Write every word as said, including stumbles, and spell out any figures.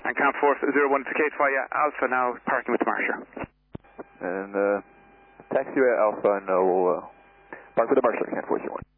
And Camp Force zero one, it's Kate Fire Alpha now, parking with Marsha. And uh, taxiway Alpha, no, we'll uh, park with the Marsha, Camp Force zero one.